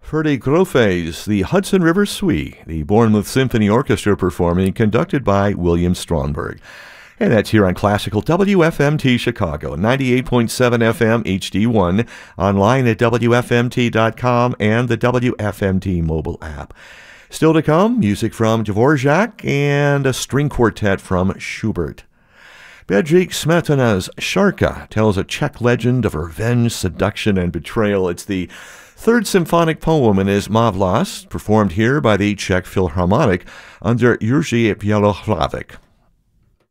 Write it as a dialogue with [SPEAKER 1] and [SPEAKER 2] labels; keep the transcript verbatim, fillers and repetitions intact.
[SPEAKER 1] Ferde Grofes, the Hudson River Suite, the Bournemouth Symphony Orchestra performing, conducted by William Stromberg. And that's here on Classical W F M T Chicago, ninety-eight point seven F M H D one, online at W F M T dot com and the W F M T mobile app. Still to come, music from Dvorak and a string quartet from Schubert. Bedřich Smetana's Šarka tells a Czech legend of revenge, seduction, and betrayal. It's the third symphonic poem in his Má vlast, performed here by the Czech Philharmonic under Jiří Bělohlavek.